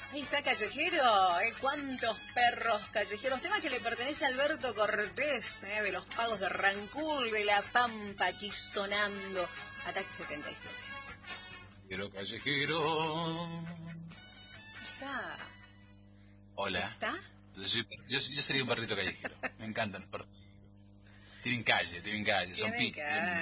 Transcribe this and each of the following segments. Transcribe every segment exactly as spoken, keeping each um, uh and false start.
Ahí está Callejero, ¿eh? ¿Cuántos perros callejeros? Tema que le pertenece a Alberto Cortés, ¿eh? De los pagos de Rancul, de La Pampa, aquí sonando Ataque setenta y siete. Pero callejero. Ahí está. Hola. ¿Está? Entonces, yo, yo, yo sería un perrito callejero. Me encantan los perros. Tienen calle, tienen calle, son pitos.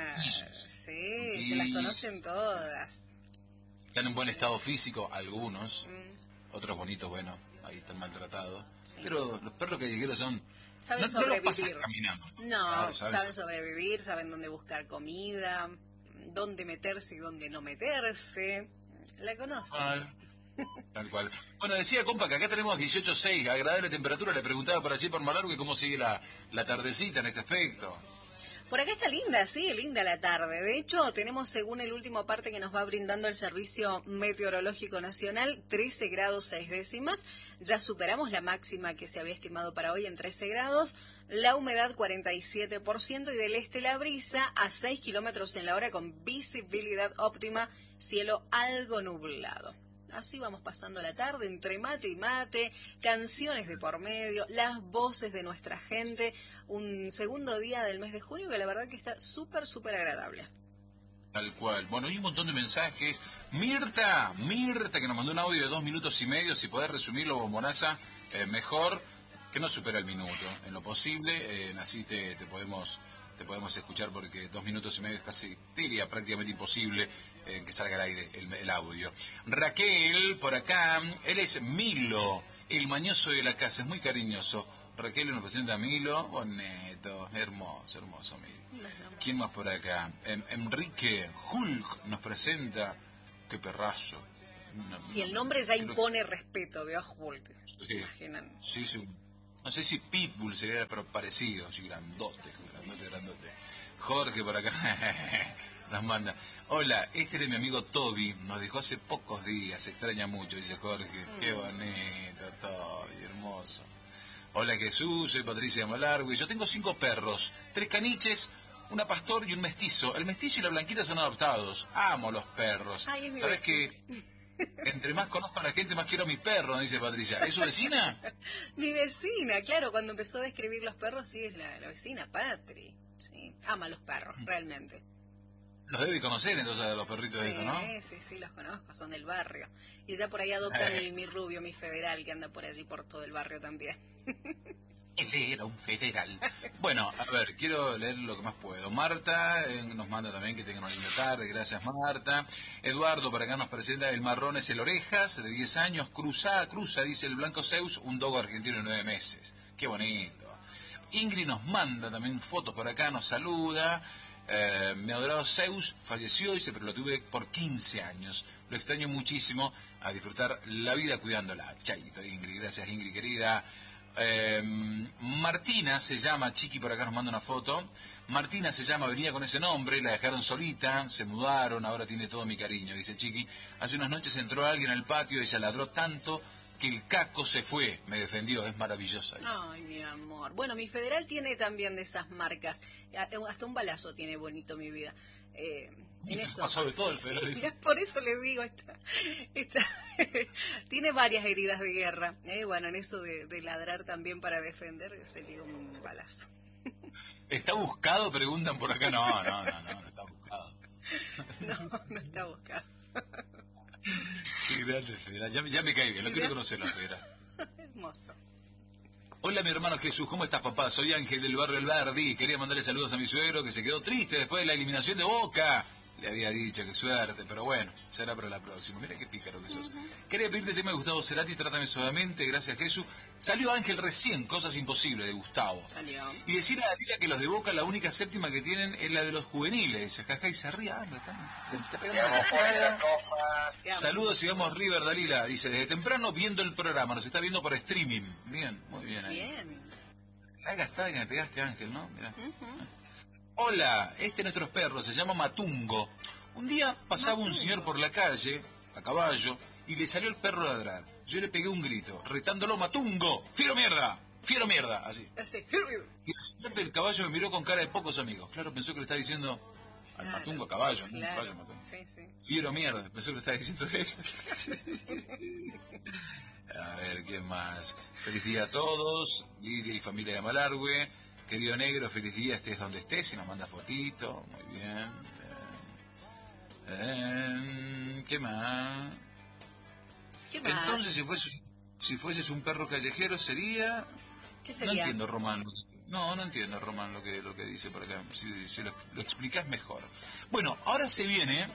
Sí, pisos. Se las conocen todas. Están en buen estado físico, algunos. Mm. Otros bonitos, bueno, ahí están maltratados. Sí. Pero los perros callejeros son... Saben no, sobrevivir. No los pasas caminando. No, claro, ¿sabes? Saben sobrevivir, saben dónde buscar comida, dónde meterse y dónde no meterse. La conocen. Tal, tal cual. Bueno, decía, compa, que acá tenemos dieciocho punto seis, agradable temperatura. Le preguntaba por allí, por Malargue, cómo sigue la, la tardecita en este aspecto. Por acá está linda, sí, linda la tarde. De hecho, tenemos, según el último parte que nos va brindando el Servicio Meteorológico Nacional, trece grados seis décimas. Ya superamos la máxima que se había estimado para hoy en trece grados. La humedad cuarenta y siete por ciento y del este la brisa a seis kilómetros en la hora con visibilidad óptima, cielo algo nublado. Así vamos pasando la tarde, entre mate y mate, canciones de por medio, las voces de nuestra gente, un segundo día del mes de junio que la verdad que está súper, súper agradable. Tal cual. Bueno, hay un montón de mensajes. Mirta, Mirta, que nos mandó un audio de dos minutos y medio, si podés resumirlo, bombonaza, eh, mejor, que no supera el minuto, en lo posible, eh, así te, te podemos... te podemos escuchar porque dos minutos y medio es casi, te diría, prácticamente imposible eh, que salga al aire el, el audio. Raquel, por acá, él es Milo, el mañoso de la casa, es muy cariñoso. Raquel nos presenta a Milo, bonito, hermoso, hermoso Milo. ¿Quién más por acá? Em, Enrique Hulk nos presenta, qué perrazo. No, si no, el nombre ya impone lo... respeto, veo a Hulk, sí, imaginan. Sí, sí. No sé si Pitbull sería, pero parecido, así grandote, grandote, grandote. Jorge por acá nos manda. Hola, este es mi amigo Toby, nos dejó hace pocos días, se extraña mucho, dice Jorge. Mm. Qué bonito, Toby, hermoso. Hola Jesús, soy Patricia Malargue. Yo tengo cinco perros, tres caniches, una pastor y un mestizo. El mestizo y la blanquita son adoptados. Amo los perros. Ay, es ¿Sabes qué? Entre más conozco a la gente, más quiero a mi perro, dice Patricia. ¿Es su vecina? Mi vecina, claro, cuando empezó a describir los perros, sí, es la, la vecina, Patri. Sí, ama a los perros, realmente. Los debe conocer entonces a los perritos sí, de esto, ¿no? Sí, sí, sí, los conozco, son del barrio. Y ella por ahí adopta eh. mi, mi rubio, mi federal, que anda por allí por todo el barrio también. Él era un federal. Bueno, a ver, quiero leer lo que más puedo. Marta eh, nos manda también que tengan una linda tarde. Gracias, Marta. Eduardo, por acá nos presenta el marrón es el Orejas, de diez años. Cruza, cruza, dice el Blanco Zeus, un dogo argentino de nueve meses. Qué bonito. Ingrid nos manda también fotos por acá, nos saluda. Eh, mi adorado Zeus falleció, dice, pero lo tuve por quince años. Lo extraño muchísimo, a disfrutar la vida cuidándola. Chaito, Ingrid. Gracias, Ingrid, querida. Eh, Martina se llama, Chiqui por acá nos manda una foto. Martina se llama, venía con ese nombre, la dejaron solita, se mudaron, ahora tiene todo mi cariño, dice Chiqui. Hace unas noches entró alguien al patio, ella ladró tanto que el caco se fue, me defendió, es maravillosa, dice. Ay, mi amor. Bueno, mi federal tiene también de esas marcas, hasta un balazo tiene bonito mi vida. Eh, en eso. Pasó de todo el federal. Sí, por eso le digo, esta, esta tiene varias heridas de guerra. Eh, bueno, en eso de, de ladrar también para defender, se dio un balazo. ¿Está buscado? Preguntan por acá. No, no, no, no, no está buscado. No, no está buscado. Qué grande federal. Ya, ya me cae bien, lo quiero conocer la federal. Hermoso. Hola mi hermano Jesús, ¿cómo estás papá? Soy Ángel del barrio El Verdi. Quería mandarle saludos a mi suegro que se quedó triste después de la eliminación de Boca. Le había dicho, qué suerte, pero bueno, será para la próxima. Mira qué pícaro que sos. Uh-huh. Quería pedirte el tema de Gustavo Cerati, Trátame Suavemente, gracias Jesús. Salió Ángel recién, Cosas Imposibles de Gustavo. Salió. Y decir a Dalila que los de Boca la única séptima que tienen es la de los juveniles. Dice, jaja, y se ría, ah, me está, te, te pegando la Saludos y vamos River, Dalila. Dice, desde temprano viendo el programa, nos está viendo por streaming. Bien, muy bien ahí. Bien. La gastada que me pegaste, Ángel, ¿no? Mirá. Uh-huh. Hola, este de nuestros perros se llama Matungo. Un día pasaba Matungo. Un señor por la calle, a caballo, y le salió el perro a ladrar. Yo le pegué un grito, retándolo, Matungo, fiero mierda, fiero mierda, así. Así, fiero mierda. Y el señor del caballo me miró con cara de pocos amigos. Claro, pensó que le estaba diciendo al claro, Matungo a caballo, claro, ¿no? Caballo, Matungo. Sí, sí. Fiero mierda, pensó que le estaba diciendo él. A ver, ¿quién más? Feliz día a todos, Lidia y familia de Malargüe. Querido negro, feliz día, estés donde estés, y nos manda fotito, muy bien. Eh, eh, ¿Qué más? ¿Qué más? Entonces, si fueses, si fueses un perro callejero, sería... ¿Qué sería? No entiendo, Román. No, no entiendo, Román, lo que, lo que dice por acá. Si, si lo, lo explicás mejor. Bueno, ahora se viene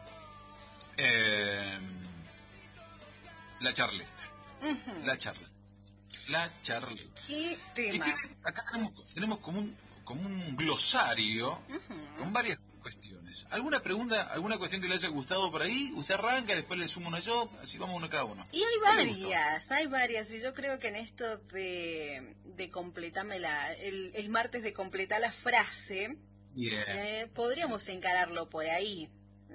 eh, la charleta. Uh-huh. La charleta. La charleta. ¿Qué tema? Tiene, acá tenemos, tenemos como, un, como un glosario uh-huh. con varias cuestiones. ¿Alguna pregunta, alguna cuestión que le haya gustado por ahí? Usted arranca, después le sumo una yo, así vamos uno cada uno. Y hay varias, hay varias, y yo creo que en esto de, de completarme la, el, el martes de completar la frase, yeah. eh, podríamos encararlo por ahí.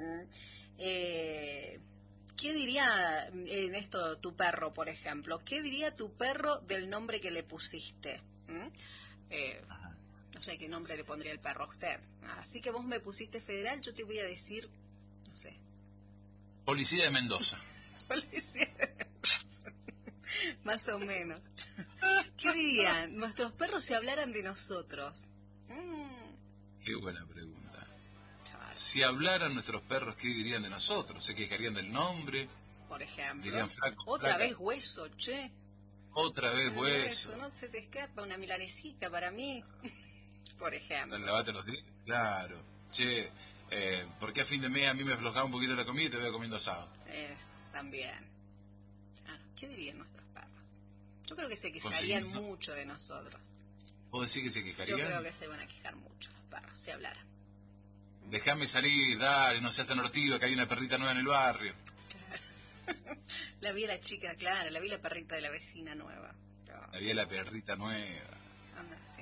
Eh, ¿Qué diría en esto tu perro, por ejemplo? ¿Qué diría tu perro del nombre que le pusiste? ¿Mm? Eh, no sé qué nombre le pondría el perro a usted. Así que vos me pusiste Federal, yo te voy a decir, no sé. Policía de Mendoza. Policía de Mendoza. Más o menos. ¿Qué dirían nuestros perros si hablaran de nosotros? Mm. Qué buena pregunta. Si hablaran nuestros perros, ¿qué dirían de nosotros? ¿Se quejarían del nombre? Por ejemplo. Dirían flaco, Otra flaca. vez hueso, che. Otra vez hueso. No se te escapa una milanesita para mí. Por ejemplo. Lavate los dientes. Claro. Che, eh, ¿por qué a fin de mes a mí me aflojaba un poquito la comida y te voy comiendo asado? Eso, también. Claro, ¿qué dirían nuestros perros? Yo creo que se quejarían mucho de nosotros. ¿Vos decís que se quejarían? Yo creo que se van a quejar mucho los perros, si hablaran. Déjame salir, dale, no seas tan hortiva, que hay una perrita nueva en el barrio. Claro. La vi a la chica, claro, la vi la perrita de la vecina nueva. La vi a la perrita nueva. Anda, sí.